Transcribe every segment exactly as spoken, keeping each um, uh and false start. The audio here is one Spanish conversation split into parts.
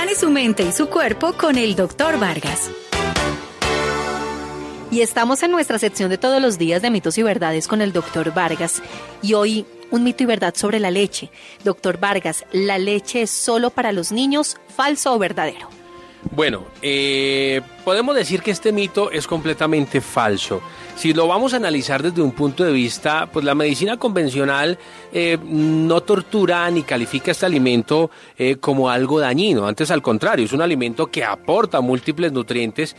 Sane su mente y su cuerpo con el doctor Vargas. Y estamos en nuestra sección de todos los días de mitos y verdades con el doctor Vargas. Y hoy, un mito y verdad sobre la leche. Doctor Vargas, ¿la leche es solo para los niños, falso o verdadero? Bueno, eh, podemos decir que este mito es completamente falso. Si lo vamos a analizar desde un punto de vista, pues la medicina convencional eh, no tortura ni califica este alimento eh, como algo dañino. Antes, al contrario, es un alimento que aporta múltiples nutrientes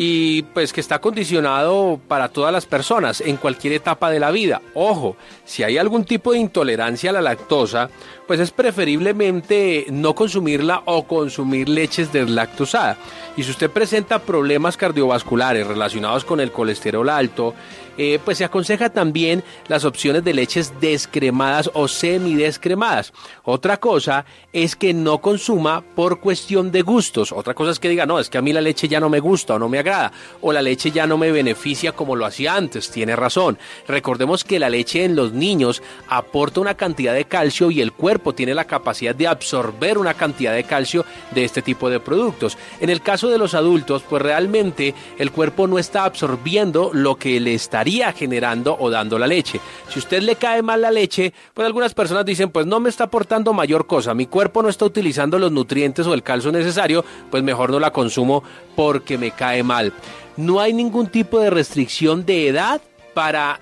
y pues que está condicionado para todas las personas en cualquier etapa de la vida. Ojo, si hay algún tipo de intolerancia a la lactosa, pues es preferiblemente no consumirla o consumir leches deslactosadas. Y si usted presenta problemas cardiovasculares relacionados con el colesterol alto, eh, pues se aconseja también las opciones de leches descremadas o semidescremadas. Otra cosa es que no consuma por cuestión de gustos. Otra cosa es que diga, no, es que a mí la leche ya no me gusta o no me agrada, o la leche ya no me beneficia como lo hacía antes. Tiene razón. Recordemos que la leche en los niños aporta una cantidad de calcio y el cuerpo tiene la capacidad de absorber una cantidad de calcio de este tipo de productos. En el caso de los adultos, pues realmente el cuerpo no está absorbiendo lo que le estaría generando o dando la leche. Si a usted le cae mal la leche, pues algunas personas dicen, pues no me está aportando mayor cosa, mi cuerpo no está utilizando los nutrientes o el calcio necesario, pues mejor no la consumo porque me cae mal. No hay ningún tipo de restricción de edad para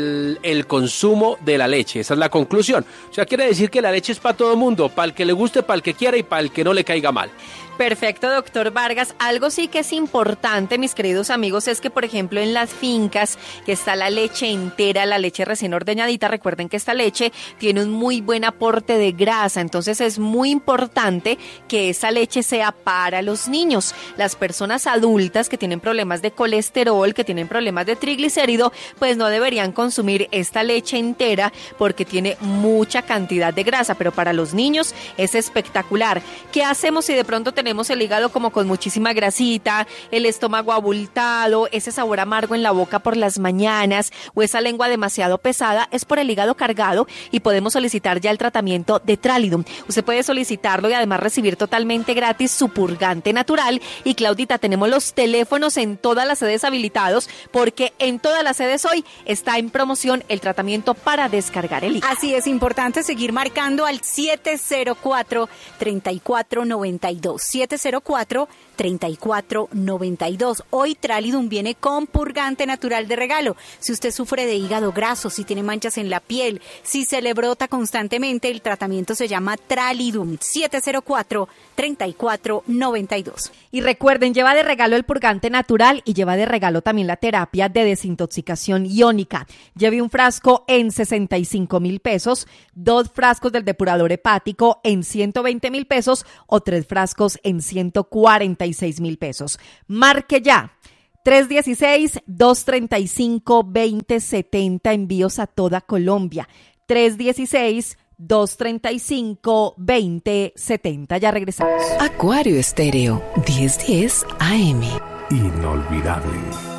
el consumo de la leche. Esa es la conclusión. O sea, quiere decir que la leche es para todo el mundo, para el que le guste, para el que quiera y para el que no le caiga mal. Perfecto, doctor Vargas. Algo sí que es importante, mis queridos amigos, es que, por ejemplo, en las fincas que está la leche entera, la leche recién ordeñadita, recuerden que esta leche tiene un muy buen aporte de grasa, entonces es muy importante que esa leche sea para los niños. Las personas adultas que tienen problemas de colesterol, que tienen problemas de triglicérido, pues no deberían consumir esta leche entera porque tiene mucha cantidad de grasa, pero para los niños es espectacular. ¿Qué hacemos si de pronto tenemos Tenemos el hígado como con muchísima grasita, el estómago abultado, ese sabor amargo en la boca por las mañanas o esa lengua demasiado pesada? Es por el hígado cargado y podemos solicitar ya el tratamiento de Tralidum. Usted puede solicitarlo y además recibir totalmente gratis su purgante natural. Y Claudita, tenemos los teléfonos en todas las sedes habilitados porque en todas las sedes hoy está en promoción el tratamiento para descargar el hígado. Así es importante seguir marcando al siete cero cuatro, tres cuatro nueve dos. siete cero cuatro, tres cuatro nueve dos. Hoy Tralidum viene con purgante natural de regalo. Si usted sufre de hígado graso, si tiene manchas en la piel, si se le brota constantemente, el tratamiento se llama Tralidum. siete cero cuatro, tres cuatro nueve dos. Y recuerden, lleva de regalo el purgante natural y lleva de regalo también la terapia de desintoxicación iónica. Lleve un frasco en sesenta y cinco mil pesos, dos frascos del depurador hepático en ciento veinte mil pesos o tres frascos en ciento cuarenta y seis mil pesos. Marque ya. tres uno seis, dos tres cinco, dos cero siete cero, envíos a toda Colombia. tres uno seis, dos tres cinco, dos cero siete cero. Ya regresamos. Acuario Estéreo, diez diez A M. Inolvidable.